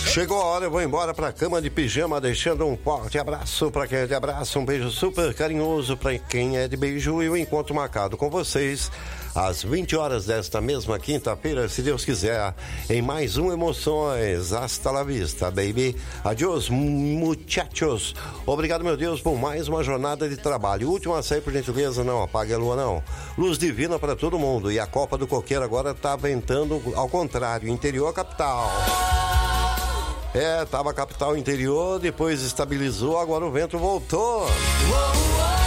Chegou a hora, eu vou embora pra cama de pijama, deixando um forte abraço pra quem é de abraço, um beijo super carinhoso pra quem é de beijo e o encontro marcado com vocês às 20 horas desta mesma quinta-feira, se Deus quiser, em mais um Emoções. Hasta la vista, baby. Adiós, muchachos. Obrigado, meu Deus, por mais uma jornada de trabalho. Última a sair, por gentileza, não apague a lua, não. Luz divina para todo mundo. E a Copa do Coqueiro agora tá ventando ao contrário, interior capital. Tava capital interior, depois estabilizou, agora o vento voltou.